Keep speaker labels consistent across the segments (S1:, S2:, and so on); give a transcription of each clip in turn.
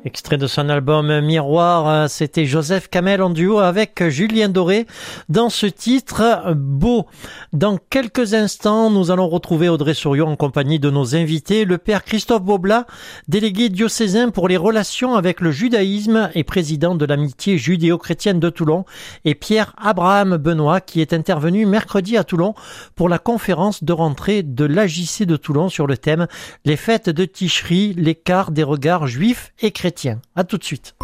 S1: Extrait de son album Miroir, c'était Joseph Kamel en duo avec Julien Doré dans ce titre Beau. Dans quelques instants, nous allons retrouver Audrey Souriau en compagnie de nos invités, le père Christophe Boblat, délégué diocésain pour les relations avec le judaïsme et président de l'amitié judéo-chrétienne de Toulon, et Pierre-Abraham Benoît qui est intervenu mercredi à Toulon pour la conférence de rentrée de l'AJC de Toulon sur le thème Les fêtes de Ticherie, l'écart des regards juifs et chrétiens. À tout de suite.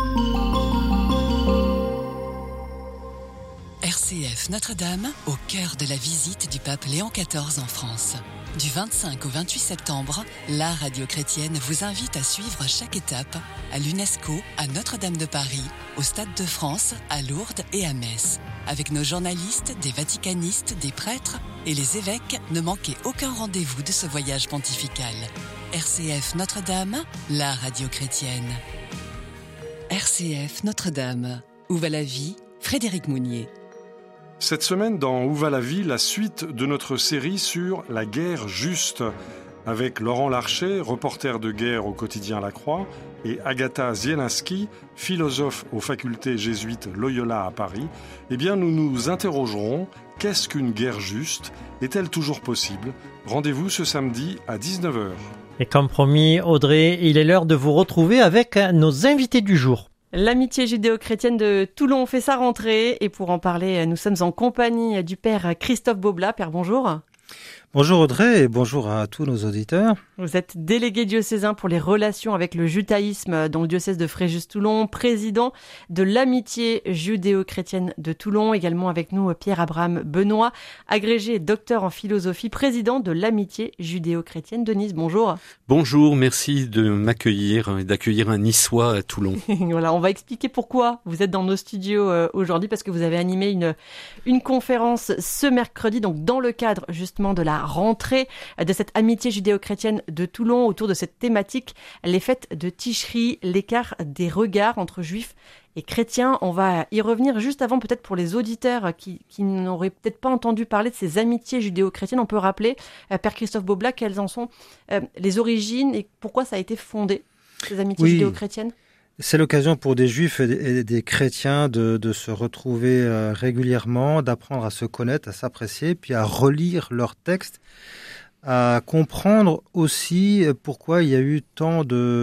S2: RCF Notre-Dame, au cœur de la visite du pape Léon XIV en France. Du 25 au 28 septembre, la radio chrétienne vous invite à suivre chaque étape à l'UNESCO, à Notre-Dame de Paris, au Stade de France, à Lourdes et à Metz. Avec nos journalistes, des vaticanistes, des prêtres et les évêques, ne manquez aucun rendez-vous de ce voyage pontifical. RCF Notre-Dame, la radio chrétienne. RCF Notre-Dame. Où va la vie? Frédéric Mounier.
S3: Cette semaine, dans Où va la vie, la suite de notre série sur la guerre juste, avec Laurent Larcher, reporter de guerre au quotidien La Croix, et Agatha Zielinski, philosophe aux facultés jésuites Loyola à Paris. Eh bien, nous nous interrogerons, qu'est-ce qu'une guerre juste? Est-elle toujours possible? Rendez-vous ce samedi à 19h.
S1: Et comme promis, Audrey, il est l'heure de vous retrouver avec nos invités du jour.
S4: L'amitié judéo-chrétienne de Toulon fait sa rentrée et pour en parler, nous sommes en compagnie du père Christophe Boblat. Père, bonjour.
S5: Bonjour Audrey et bonjour à tous nos auditeurs.
S4: Vous êtes délégué diocésain pour les relations avec le judaïsme dans le diocèse de Fréjus-Toulon, président de l'amitié judéo-chrétienne de Toulon. Également avec nous Pierre-Abraham Benoît, agrégé et docteur en philosophie, président de l'amitié judéo-chrétienne de Nice. Bonjour.
S6: Bonjour, merci de m'accueillir et d'accueillir un Niçois à Toulon.
S4: Voilà, on va expliquer pourquoi vous êtes dans nos studios aujourd'hui, parce que vous avez animé une conférence ce mercredi, donc dans le cadre justement de la rentrée de cette amitié judéo-chrétienne de Toulon autour de cette thématique, les fêtes de Ticherie, l'écart des regards entre juifs et chrétiens. On va y revenir juste avant, peut-être pour les auditeurs qui n'auraient peut-être pas entendu parler de ces amitiés judéo-chrétiennes. On peut rappeler, Père Christophe Boblat, quelles en sont les origines et pourquoi ça a été fondé, ces amitiés judéo-chrétiennes?
S5: C'est l'occasion pour des juifs et des chrétiens de se retrouver régulièrement, d'apprendre à se connaître, à s'apprécier, puis à relire leurs textes, à comprendre aussi pourquoi il y a eu tant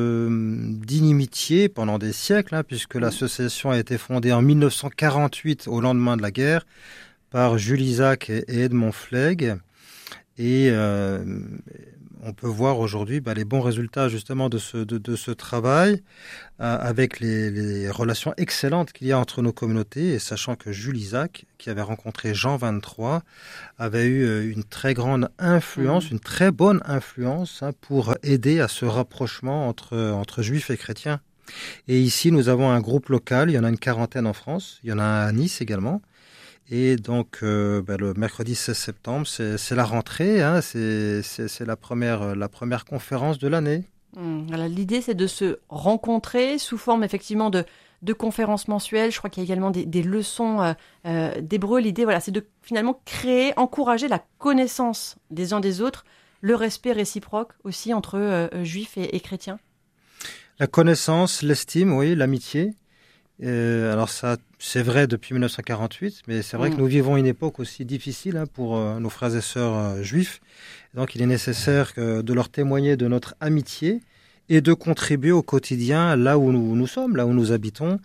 S5: d'inimitié pendant des siècles, puisque l'association a été fondée en 1948, au lendemain de la guerre, par Jules Isaac et Edmond Flegg. Et on peut voir aujourd'hui les bons résultats justement de ce travail avec les relations excellentes qu'il y a entre nos communautés, et sachant que Jules Isaac, qui avait rencontré Jean 23, avait eu une très grande influence, une très bonne influence pour aider à ce rapprochement entre juifs et chrétiens. Et ici, nous avons un groupe local, il y en a une quarantaine en France, il y en a un à Nice également. Et donc, le mercredi 16 septembre, c'est la rentrée, c'est la première conférence de l'année.
S4: Alors, l'idée, c'est de se rencontrer sous forme effectivement de conférences mensuelles. Je crois qu'il y a également des leçons d'hébreu. L'idée, c'est de finalement encourager la connaissance des uns des autres, le respect réciproque aussi entre juifs et chrétiens.
S5: La connaissance, l'estime, oui, l'amitié. Alors ça, c'est vrai depuis 1948, mais c'est vrai que nous vivons une époque aussi difficile pour nos frères et sœurs juifs. Donc il est nécessaire de leur témoigner de notre amitié et de contribuer au quotidien là où nous sommes, là où nous habitons,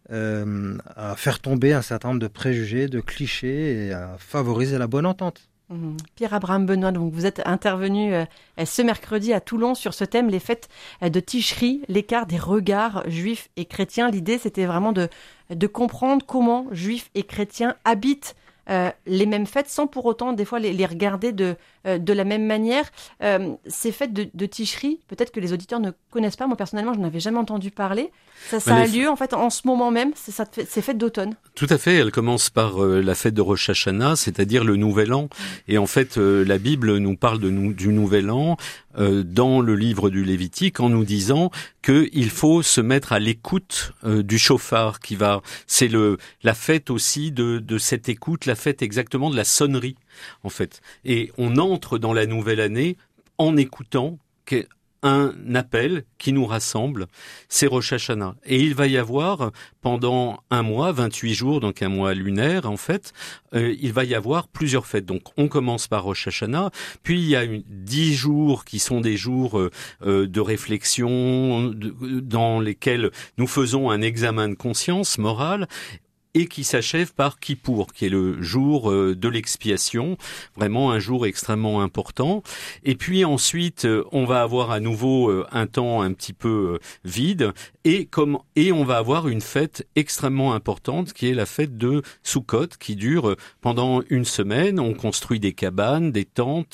S5: à faire tomber un certain nombre de préjugés, de clichés et à favoriser la bonne entente.
S4: Pierre-Abraham Benoît, donc vous êtes intervenu ce mercredi à Toulon sur ce thème, les fêtes de Ticherie, l'écart des regards juifs et chrétiens. L'idée, c'était vraiment de comprendre comment juifs et chrétiens habitent les mêmes fêtes sans pour autant des fois les regarder de la même manière. Ces fêtes de Ticherie, peut-être que les auditeurs ne connaissent pas. Moi personnellement, je n'en avais jamais entendu parler. Ça a lieu en fait en ce moment même, ces fêtes d'automne.
S6: Tout à fait, elle commence par la fête de Rosh Hashanah, c'est-à-dire le Nouvel An. Et en fait, la Bible nous parle du Nouvel An dans le livre du Lévitique en nous disant qu'il faut se mettre à l'écoute du chauffard qui va... C'est la fête aussi de cette écoute, la fête exactement de la sonnerie en fait. Et on entre dans la nouvelle année en écoutant un appel qui nous rassemble, c'est Rosh Hashanah. Et il va y avoir, pendant un mois, 28 jours, donc un mois lunaire en fait, il va y avoir plusieurs fêtes. Donc on commence par Rosh Hashanah, puis il y a 10 jours qui sont des jours de réflexion, dans lesquels nous faisons un examen de conscience morale, et qui s'achève par Kippour, qui est le jour de l'expiation, vraiment un jour extrêmement important. Et puis ensuite, on va avoir à nouveau un temps un petit peu vide, et on va avoir une fête extrêmement importante, qui est la fête de Sukkot, qui dure pendant une semaine. On construit des cabanes, des tentes,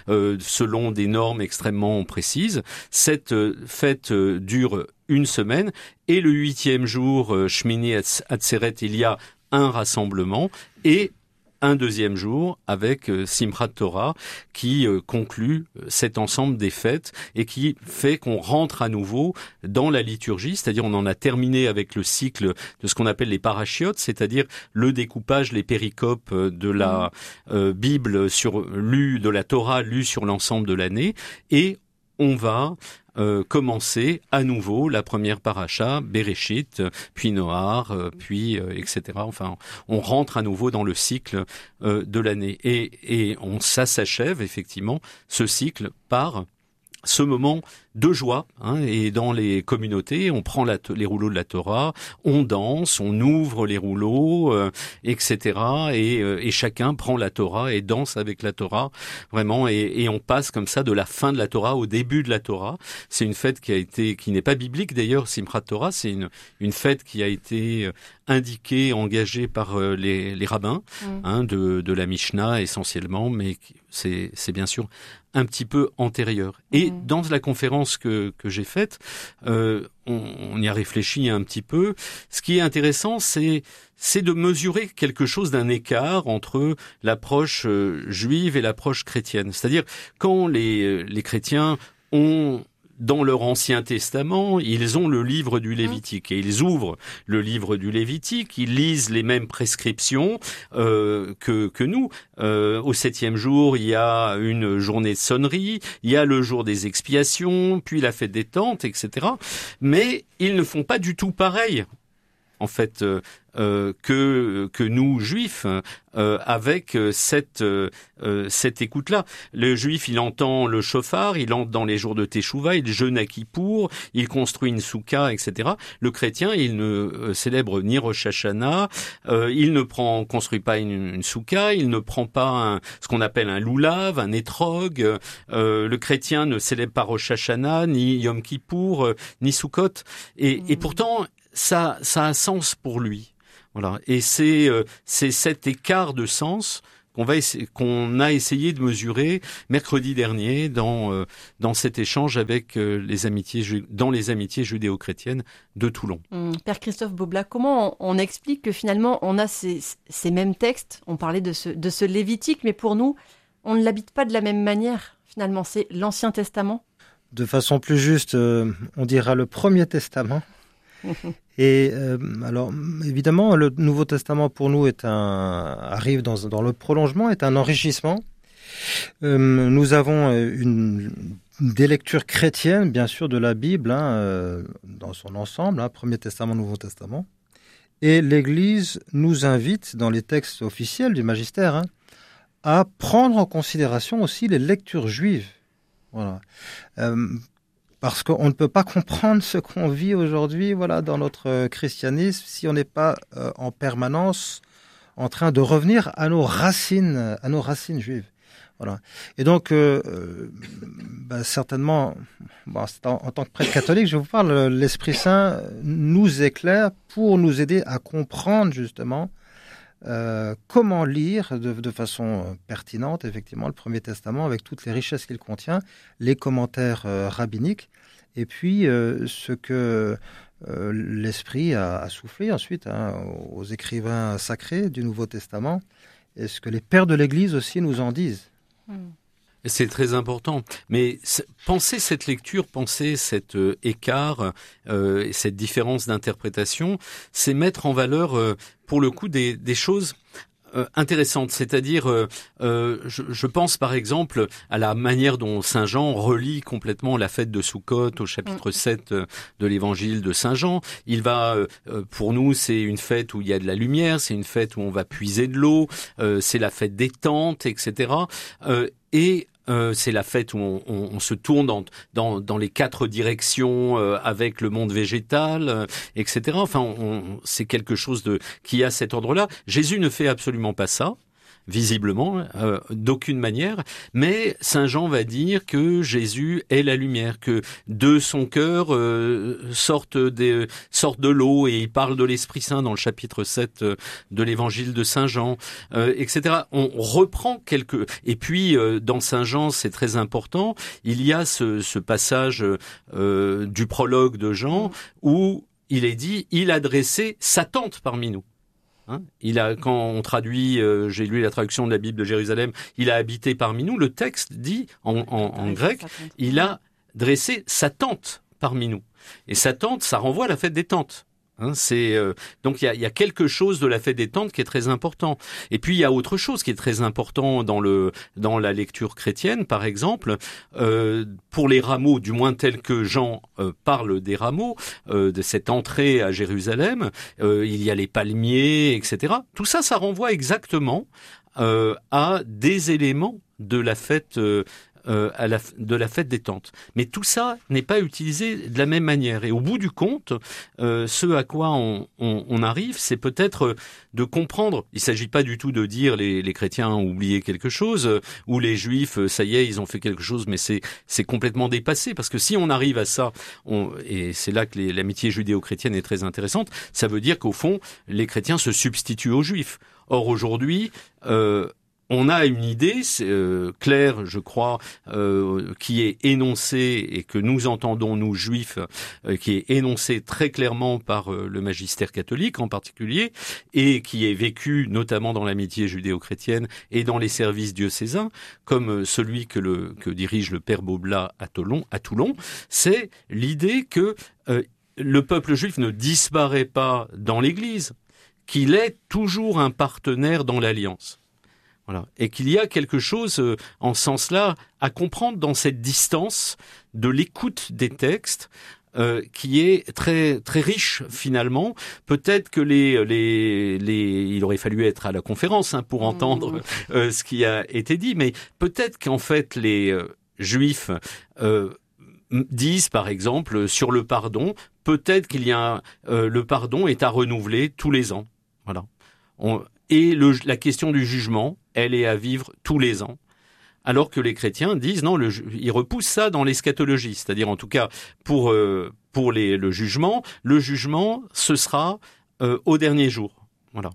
S6: selon des normes extrêmement précises. Cette fête dure une semaine, et le 8e jour, Shmini Atzeret, il y a un rassemblement, et un deuxième jour avec Simchat Torah qui conclut cet ensemble des fêtes et qui fait qu'on rentre à nouveau dans la liturgie, c'est-à-dire on en a terminé avec le cycle de ce qu'on appelle les parachiotes, c'est-à-dire le découpage, les péricopes de la Bible de la Torah lue sur l'ensemble de l'année, et on va commencer à nouveau la première paracha, Bereshit, puis Noach, puis etc. Enfin, on rentre à nouveau dans le cycle de l'année. Et ça s'achève effectivement, ce cycle, par ce moment de joie, et dans les communautés, on prend les rouleaux de la Torah, on danse, on ouvre les rouleaux, etc. Et chacun prend la Torah et danse avec la Torah, vraiment, et on passe comme ça de la fin de la Torah au début de la Torah. C'est une fête qui n'est pas biblique d'ailleurs, Simchat Torah, c'est une fête qui a été indiquée, engagée par les rabbins, de la Mishnah essentiellement, mais c'est bien sûr un petit peu antérieur. Et dans la conférence que j'ai faite, on y a réfléchi un petit peu. Ce qui est intéressant, c'est de mesurer quelque chose d'un écart entre l'approche juive et l'approche chrétienne. C'est-à-dire, quand les chrétiens ont, dans leur Ancien Testament, ils ont le livre du Lévitique, et ils ouvrent le livre du Lévitique, ils lisent les mêmes prescriptions que nous. Au 7e jour, il y a une journée de sonnerie, il y a le jour des expiations, puis la fête des tentes, etc. Mais ils ne font pas du tout pareil, en fait, que nous juifs, avec cette écoute-là. Le juif, il entend le shofar, il entre dans les jours de Teshuvah, il jeûne à Kippour, il construit une souka, etc. Le chrétien, il ne célèbre ni Rosh Hashanah, il ne construit pas une souka, il ne prend pas ce qu'on appelle un loulav, un étrog. Le chrétien ne célèbre pas Rosh Hashanah, ni Yom Kippour, ni Sukkot. Et pourtant, ça a sens pour lui. Voilà. Et c'est cet écart de sens qu'on a essayé de mesurer mercredi dernier dans cet échange avec les amitiés judéo-chrétiennes de Toulon.
S4: Père Christophe Bobla, comment on explique que finalement on a ces mêmes textes? On parlait de ce Lévitique, mais pour nous, on ne l'habite pas de la même manière. Finalement, c'est l'Ancien Testament. De
S5: façon plus juste, on dira le Premier Testament. Et alors évidemment, le Nouveau Testament pour nous arrive dans le prolongement, est un enrichissement. Nous avons des lectures chrétiennes, bien sûr, de la Bible, dans son ensemble, Premier Testament, Nouveau Testament. Et l'Église nous invite, dans les textes officiels du magistère, à prendre en considération aussi les lectures juives. Voilà. Parce qu'on ne peut pas comprendre ce qu'on vit aujourd'hui, dans notre christianisme, si on n'est pas en permanence en train de revenir à nos racines juives. Voilà. Et donc, certainement, en tant que prêtre catholique, je vous parle, l'Esprit Saint nous éclaire pour nous aider à comprendre justement comment lire de façon pertinente, effectivement, le Premier Testament avec toutes les richesses qu'il contient, les commentaires rabbiniques, et puis ce que l'Esprit a soufflé ensuite aux écrivains sacrés du Nouveau Testament, et ce que les pères de l'Église aussi nous en disent.
S6: C'est très important. Mais penser cette lecture, penser cet écart, cette différence d'interprétation, c'est mettre en valeur, pour le coup, des choses intéressante, c'est-à-dire je pense par exemple à la manière dont Saint Jean relie complètement la fête de Soukhot au chapitre 7 de l'évangile de Saint Jean. Il va, pour nous, c'est une fête où il y a de la lumière, c'est une fête où on va puiser de l'eau, c'est la fête des tentes, etc. C'est la fête où on se tourne dans les 4 directions avec le monde végétal, etc. Enfin, c'est quelque chose qui a cet ordre-là. Jésus ne fait absolument pas ça, visiblement, d'aucune manière, mais Saint Jean va dire que Jésus est la lumière, que de son cœur sortent de l'eau, et il parle de l'Esprit Saint dans le chapitre 7 de l'évangile de Saint Jean, etc. On reprend et puis dans Saint Jean, c'est très important, il y a ce passage du prologue de Jean où il est dit, il a dressé sa tente parmi nous. Quand on traduit, j'ai lu la traduction de la Bible de Jérusalem, il a habité parmi nous. Le texte dit en grec, il a dressé sa tente parmi nous. Et sa tente, ça renvoie à la fête des tentes. Donc il y a quelque chose de la fête des tentes qui est très important. Et puis il y a autre chose qui est très important dans la lecture chrétienne, par exemple, pour les rameaux, du moins tel que Jean parle des rameaux, de cette entrée à Jérusalem, il y a les palmiers, etc. Tout ça, ça renvoie exactement à des éléments de la fête de la fête des tentes. Mais tout ça n'est pas utilisé de la même manière. Et au bout du compte, ce à quoi on arrive, c'est peut-être de comprendre. Il ne s'agit pas du tout de dire les chrétiens ont oublié quelque chose, ou les juifs, ça y est, ils ont fait quelque chose, mais c'est complètement dépassé. Parce que si on arrive à ça, et c'est là que l'amitié judéo-chrétienne est très intéressante, ça veut dire qu'au fond, les chrétiens se substituent aux juifs. Or, aujourd'hui, on a une idée claire, je crois, qui est énoncée et que nous entendons, nous juifs, qui est énoncée très clairement par le magistère catholique en particulier, et qui est vécue notamment dans l'amitié judéo-chrétienne et dans les services diocésains, comme celui que dirige le père Baublat à Toulon, c'est l'idée que le peuple juif ne disparaît pas dans l'Église, qu'il est toujours un partenaire dans l'Alliance. Voilà. Et qu'il y a quelque chose en ce sens-là à comprendre dans cette distance de l'écoute des textes qui est très très riche finalement. Peut-être que il aurait fallu être à la conférence pour entendre ce qui a été dit, mais peut-être qu'en fait les Juifs disent par exemple sur le pardon, peut-être qu'il y a le pardon est à renouveler tous les ans. Voilà. Et la question du jugement, elle est à vivre tous les ans. Alors que les chrétiens disent non, ils repoussent ça dans l'eschatologie, c'est-à-dire en tout cas pour le jugement ce sera au dernier jour. Voilà.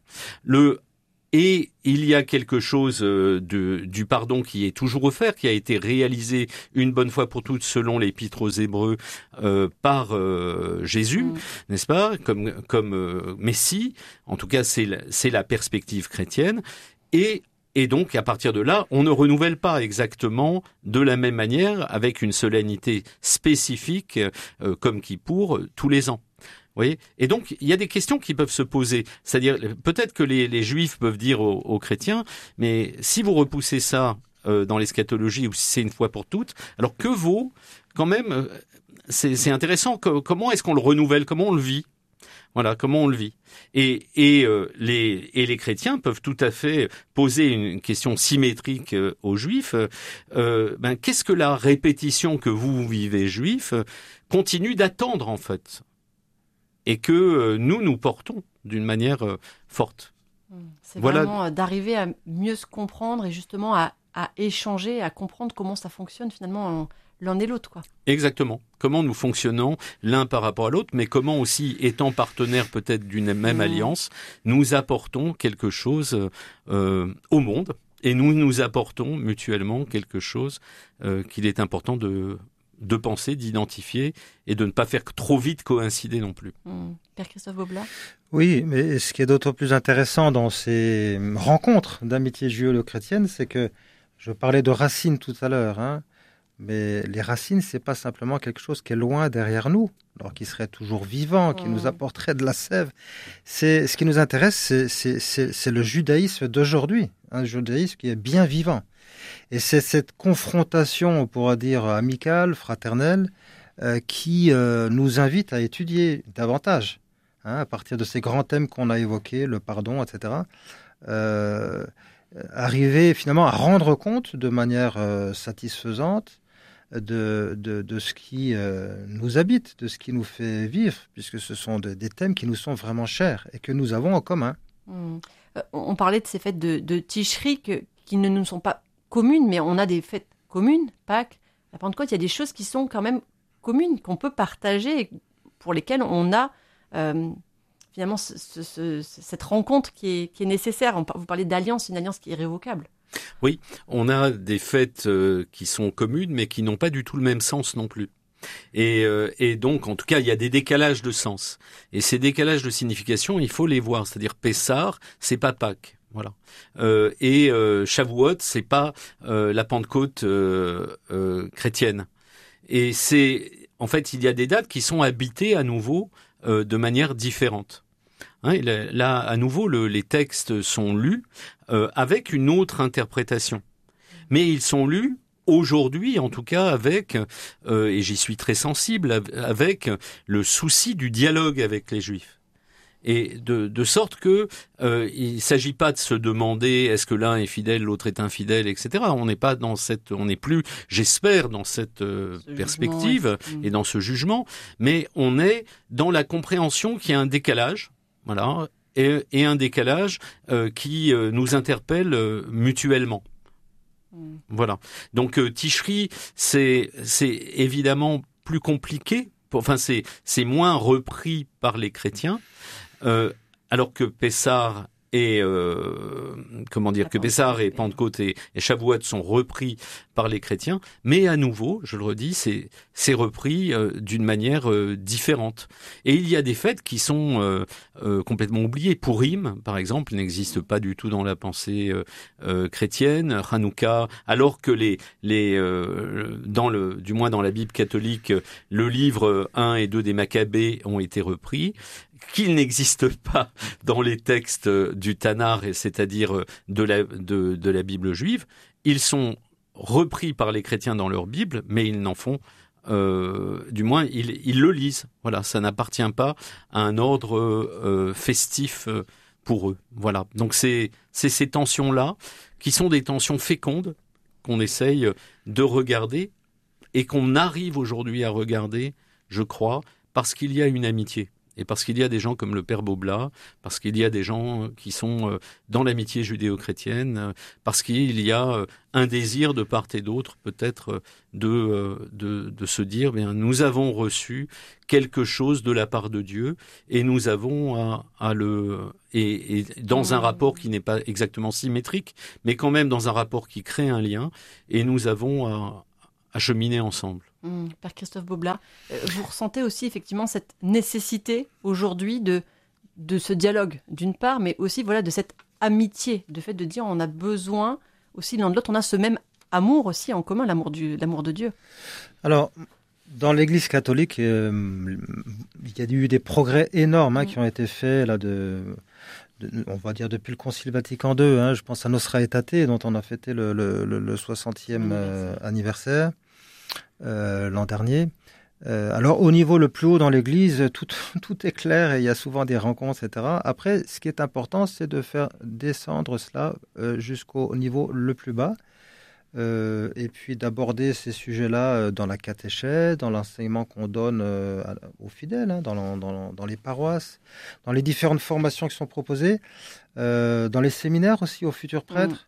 S6: Et il y a quelque chose du pardon qui est toujours offert, qui a été réalisé une bonne fois pour toutes selon l'Épître aux Hébreux par Jésus, n'est-ce pas, comme Messie. En tout cas, c'est la perspective chrétienne. Et donc, à partir de là, on ne renouvelle pas exactement de la même manière, avec une solennité spécifique, comme Kippour, tous les ans. Vous voyez ? Et donc, il y a des questions qui peuvent se poser. C'est-à-dire, peut-être que les Juifs peuvent dire aux chrétiens, mais si vous repoussez ça dans l'eschatologie, ou si c'est une fois pour toutes, alors que vaut, quand même, c'est intéressant, comment est-ce qu'on le renouvelle, comment on le vit ? Voilà, comment on le vit. Et les chrétiens peuvent tout à fait poser une question symétrique aux Juifs. Qu'est-ce que la répétition que vous vivez, Juifs, continue d'attendre, en fait ? Et que nous portons d'une manière forte.
S4: C'est vraiment d'arriver à mieux se comprendre et justement à échanger, à comprendre comment ça fonctionne finalement l'un et l'autre, quoi. Exactement.
S6: Comment nous fonctionnons l'un par rapport à l'autre, mais comment aussi, étant partenaires peut-être d'une même alliance, nous apportons quelque chose au monde et nous apportons mutuellement quelque chose qu'il est important de penser, d'identifier et de ne pas faire trop vite coïncider non plus.
S4: Père Christophe Baublat ?
S5: Oui, mais ce qui est d'autant plus intéressant dans ces rencontres d'amitié judéo-chrétienne, c'est que je parlais de racines tout à l'heure. Mais les racines, c'est pas simplement quelque chose qui est loin derrière nous, alors qui serait toujours vivant, qui nous apporterait de la sève. Ce qui nous intéresse, c'est le judaïsme d'aujourd'hui, un judaïsme qui est bien vivant. Et c'est cette confrontation, on pourra dire amicale, fraternelle, qui nous invite à étudier davantage, à partir de ces grands thèmes qu'on a évoqués, le pardon, etc. Arriver finalement à rendre compte de manière satisfaisante de ce qui nous habite, de ce qui nous fait vivre, puisque ce sont des thèmes qui nous sont vraiment chers et que nous avons en commun.
S4: On parlait de ces fêtes de Tishri qui ne nous sont pas communes, mais on a des fêtes communes, Pâques, la Pentecôte, il y a des choses qui sont quand même communes, qu'on peut partager, pour lesquelles on a finalement cette rencontre qui est nécessaire. Vous parlez d'alliance, une alliance qui est irrévocable.
S6: Oui, on a des fêtes qui sont communes, mais qui n'ont pas du tout le même sens non plus. Et donc, en tout cas, il y a des décalages de sens. Et ces décalages de signification, il faut les voir. C'est-à-dire, Pessah, c'est pas Pâques. Voilà. Et Shavuot, c'est pas la Pentecôte chrétienne. Et en fait, il y a des dates qui sont habitées à nouveau de manière différente. Et là, à nouveau, les textes sont lus avec une autre interprétation. Mais ils sont lus aujourd'hui, en tout cas, avec, et j'y suis très sensible, avec le souci du dialogue avec les Juifs. Et de sorte que il s'agit pas de se demander est-ce que l'un est fidèle, l'autre est infidèle, etc. On n'est plus, j'espère, dans cette perspective et dans ce jugement, mais on est dans la compréhension qu'il y a un décalage, voilà, et un décalage qui nous interpelle mutuellement. Voilà. Donc Tishri, c'est évidemment plus compliqué. Enfin, c'est moins repris par les chrétiens. Alors que Pessah et Pessah et Pentecôte et Shavuot sont repris par les chrétiens, mais à nouveau, je le redis, c'est repris d'une manière différente. Et il y a des fêtes qui sont complètement oubliées. Purim, par exemple, n'existe pas du tout dans la pensée chrétienne. Hanouka, alors que du moins dans la Bible catholique, le livre 1 et 2 des Maccabées ont été repris, qu'il n'existe pas dans les textes du Tanakh, c'est-à-dire de la Bible juive. Ils sont repris par les chrétiens dans leur Bible, mais ils n'en font, du moins, ils le lisent. Voilà, ça n'appartient pas à un ordre festif pour eux. Voilà, donc c'est ces tensions-là qui sont des tensions fécondes qu'on essaye de regarder et qu'on arrive aujourd'hui à regarder, je crois, parce qu'il y a une amitié. Et parce qu'il y a des gens comme le Père Bobla, parce qu'il y a des gens qui sont dans l'amitié judéo-chrétienne, parce qu'il y a un désir de part et d'autre peut-être de se dire, bien, nous avons reçu quelque chose de la part de Dieu et nous avons et dans un rapport qui n'est pas exactement symétrique, mais quand même dans un rapport qui crée un lien, et nous avons à cheminer ensemble.
S4: Père Christophe Bobla, vous ressentez aussi effectivement cette nécessité aujourd'hui de ce dialogue d'une part, mais aussi voilà de cette amitié, de fait de dire on a besoin aussi l'un de l'autre, on a ce même amour aussi en commun, l'amour de Dieu.
S5: Alors, dans l'Église catholique, il y a eu des progrès énormes qui ont été faits là on va dire depuis le Concile Vatican II. Je pense à Nostra Aetate, dont on a fêté le 60e anniversaire l'an dernier. Alors, au niveau le plus haut dans l'Église, tout est clair et il y a souvent des rencontres, etc. Après, ce qui est important, c'est de faire descendre cela jusqu'au niveau le plus bas. Et puis d'aborder ces sujets-là dans la catéchèse, dans l'enseignement qu'on donne aux fidèles, dans les paroisses, dans les différentes formations qui sont proposées, dans les séminaires aussi aux futurs prêtres.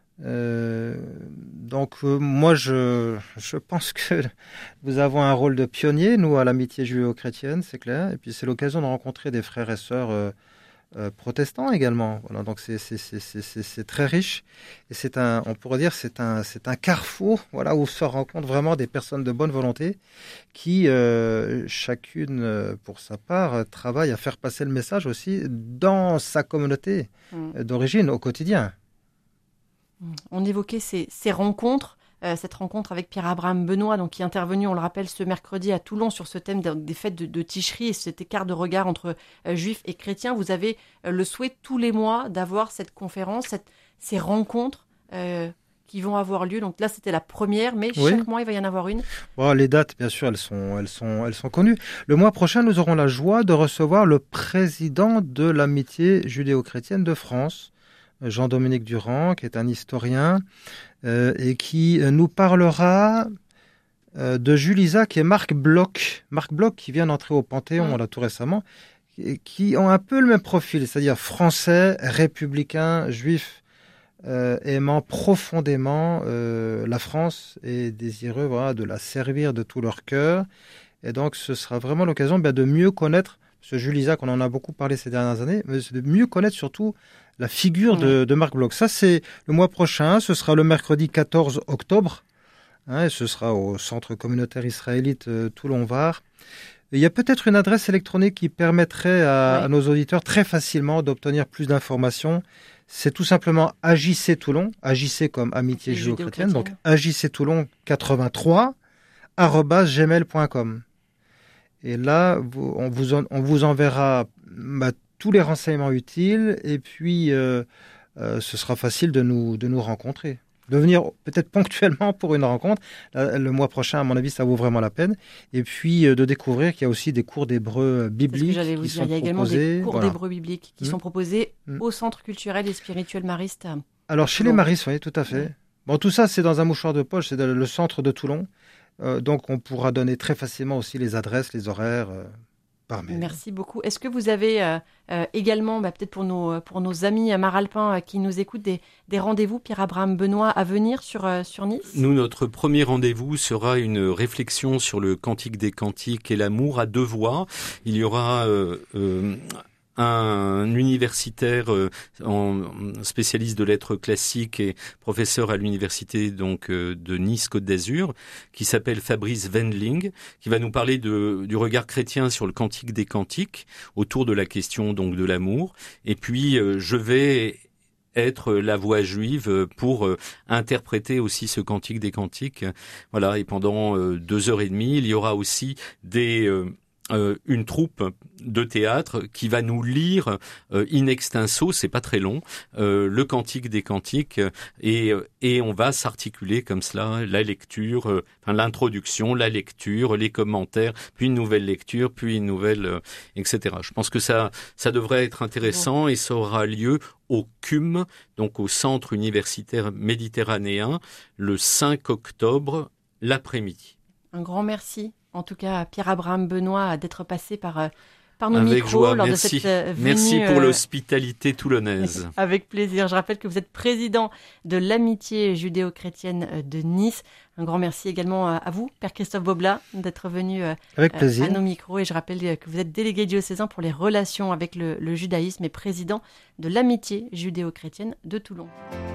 S5: Donc moi je pense que nous avons un rôle de pionnier, nous, à l'amitié judéo-chrétienne, c'est clair, et puis c'est l'occasion de rencontrer des frères et sœurs protestants également. Voilà, donc c'est très riche, et on pourrait dire c'est un carrefour, voilà, où se rencontrent vraiment des personnes de bonne volonté qui chacune pour sa part travaille à faire passer le message aussi dans sa communauté d'origine au quotidien.
S4: On évoquait ces rencontres. cette rencontre avec Pierre-Abraham Benoît, donc qui est intervenu, on le rappelle, ce mercredi à Toulon sur ce thème des fêtes de Ticherie et cet écart de regard entre juifs et chrétiens. Vous avez le souhait tous les mois d'avoir cette conférence, ces rencontres qui vont avoir lieu. Donc là, c'était la première, mais chaque mois, il va y en avoir une.
S5: Bon, les dates, bien sûr, elles sont connues. Le mois prochain, nous aurons la joie de recevoir le président de l'Amitié judéo-chrétienne de France, Jean-Dominique Durand, qui est un historien et qui nous parlera de Jules Isaac et Marc Bloch. Marc Bloch, qui vient d'entrer au Panthéon là tout récemment, qui ont un peu le même profil, c'est-à-dire français, républicain, juif, aimant profondément la France et désireux de la servir de tout leur cœur. Et donc, ce sera vraiment l'occasion de mieux connaître, ce Jules Isaac, on en a beaucoup parlé ces dernières années, mais de mieux connaître surtout la figure de Marc Bloch. Ça, c'est le mois prochain, ce sera le mercredi 14 octobre, et ce sera au Centre communautaire israélite Toulon-Var. Il y a peut-être une adresse électronique qui permettrait à nos auditeurs très facilement d'obtenir plus d'informations. C'est tout simplement AJC Toulon, AJC comme Amitié judéo-chrétienne, donc AJC Toulon 83 @gmail.com. Et là, on vous enverra tous les renseignements utiles et puis ce sera facile de nous rencontrer. De venir peut-être ponctuellement pour une rencontre. Le mois prochain, à mon avis, ça vaut vraiment la peine. Et puis de découvrir qu'il y a aussi des cours d'hébreu biblique qui sont proposés.
S4: Il y a également des cours d'hébreu biblique qui sont proposés au Centre culturel et spirituel Mariste.
S5: Alors chez les Maristes, oui, tout à fait. Bon, tout ça, c'est dans un mouchoir de poche, c'est dans le centre de Toulon. Donc on pourra donner très facilement aussi les adresses, les horaires par mail.
S4: Merci beaucoup. Est-ce que vous avez également, peut-être pour nos amis maralpins qui nous écoutent, des rendez-vous, Pierre-Abraham Benoît, à venir sur Nice ?
S6: Nous, notre premier rendez-vous sera une réflexion sur le Cantique des Cantiques et l'amour à deux voix. Il y aura un universitaire spécialiste de lettres classiques et professeur à l'université de Nice Côte d'Azur, qui s'appelle Fabrice Wendling, qui va nous parler du regard chrétien sur le Cantique des Cantiques autour de la question donc de l'amour. Et puis je vais être la voix juive pour interpréter aussi ce Cantique des Cantiques. Voilà, et pendant 2h30, il y aura aussi une troupe de théâtre qui va nous lire in extenso, c'est pas très long, le Cantique des Cantiques et on va s'articuler comme cela, la lecture, l'introduction, la lecture, les commentaires, puis une nouvelle lecture, puis une nouvelle, etc. Je pense que ça devrait être intéressant et ça aura lieu au CUM, donc au Centre universitaire méditerranéen, le 5 octobre, l'après-midi.
S4: Un grand merci. En tout cas, Pierre-Abraham Benoît, d'être passé par nos
S6: avec
S4: micros
S6: joie.
S4: lors
S6: Merci.
S4: de cette venue.
S6: Merci pour l'hospitalité toulonnaise.
S4: Avec plaisir. Je rappelle que vous êtes président de l'Amitié judéo-chrétienne de Nice. Un grand merci également à vous, Père Christophe Bobla, d'être venu
S5: avec plaisir.
S4: À nos micros. Et je rappelle que vous êtes délégué diocésain pour les relations avec le judaïsme et président de l'Amitié judéo-chrétienne de Toulon.